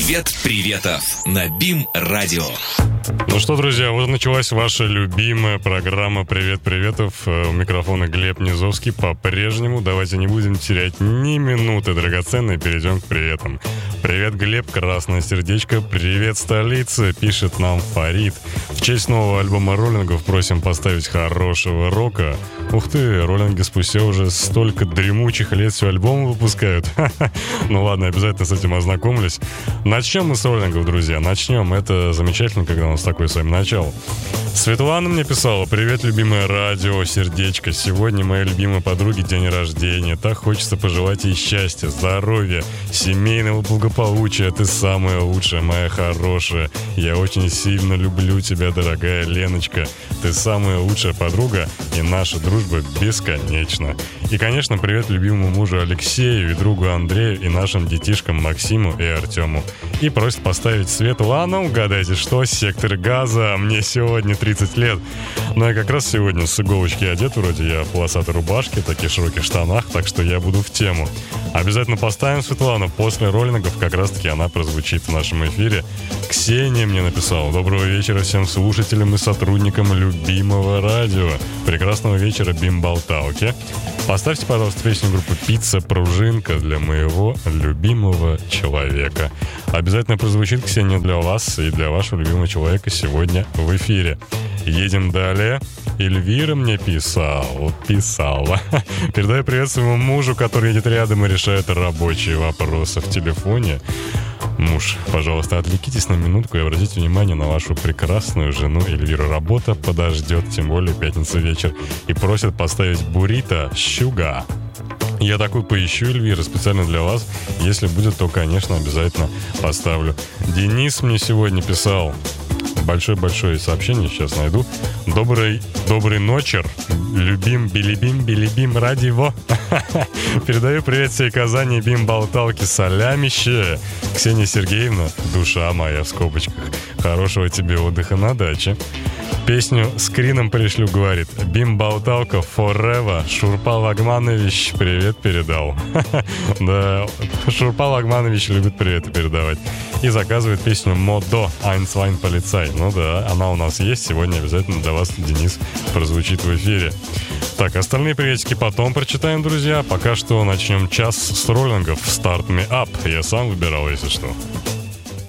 Привет Приветов на БИМ-радио. Ну что, друзья, вот началась ваша любимая программа «Привет Приветов». У микрофона Глеб Низовский по-прежнему. Давайте не будем терять ни минуты драгоценной, перейдем к приветам. Привет, Глеб, красное сердечко. Привет, столица, пишет нам Фарид. В честь нового альбома роллингов просим поставить хорошего рока. Ух ты, роллинги спустя уже столько дремучих лет все альбомы выпускают. Ну ладно, обязательно с этим ознакомлюсь. Начнем мы с роллингов, друзья, начнем. Это замечательно, когда у нас такое с вами начало. Светлана мне писала: привет, любимое радио, сердечко. Сегодня моей любимой подруги день рождения. Так хочется пожелать ей счастья, здоровья, семейного благополучия. Ты самая лучшая, моя хорошая. Я очень сильно люблю тебя, дорогая Леночка. Ты самая лучшая подруга, и наша дружба бесконечна. И, конечно, привет любимому мужу Алексею и другу Андрею, и нашим детишкам Максиму и Артему. И просит поставить Светлану. Угадайте, что? Сектор газа. Мне сегодня 30 лет. Но я как раз сегодня с иголочки одет, вроде я в полосатой рубашке, таких широких штанах, так что я буду в тему. Обязательно поставим Светлану. После роллингов как раз-таки она прозвучит в нашем эфире. Ксения мне написала: доброго вечера всем слушателям и сотрудникам любимого радио. Прекрасного вечера, бимбалталки. Поставьте, пожалуйста, песню группы «Пицца Пружинка» для моего любимого человека. Обязательно прозвучит, Ксения, для вас и для вашего любимого человека сегодня в эфире. Едем далее. Эльвира мне писала. Передаю привет своему мужу, который едет рядом и решает рабочие вопросы в телефоне. Муж, пожалуйста, отвлекитесь на минутку и обратите внимание на вашу прекрасную жену Эльвиру. Работа подождет, тем более пятница вечер. И просят поставить буррито «Щуга». Я такой поищу, Эльвира, специально для вас. Если будет, то, конечно, обязательно поставлю. Денис мне сегодня писал большое-большое сообщение, сейчас найду. Добрый ночер, любим, билибим, радио. Передаю привет всей Казани, бим-болталки, салямище. Ксения Сергеевна, душа моя, в скобочках. Хорошего тебе отдыха на даче. Песню скрином пришлю, говорит. Бим-болталка forever. Шурпал Лагманович привет передал. Да, Шурпал Лагманович любит приветы передавать. И заказывает песню «Модо Айнцвайн полицай». Ну да, она у нас есть. Сегодня обязательно для вас, Денис, прозвучит в эфире. Так, остальные приветики потом прочитаем, друзья. Пока что начнем час с роллингов. Start Me Up. Я сам выбирал, если что.